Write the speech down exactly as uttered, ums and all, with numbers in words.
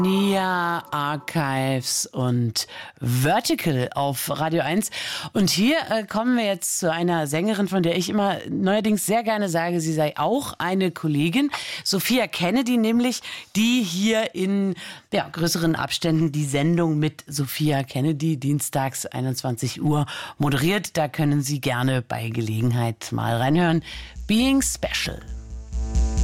Nia Archives und Vertical auf Radio eins. Und hier äh, kommen wir jetzt zu einer Sängerin, von der ich immer neuerdings sehr gerne sage, sie sei auch eine Kollegin. Sophia Kennedy nämlich, die hier in ja, größeren Abständen die Sendung mit Sophia Kennedy dienstags einundzwanzig Uhr moderiert. Da können Sie gerne bei Gelegenheit mal reinhören. Being Special.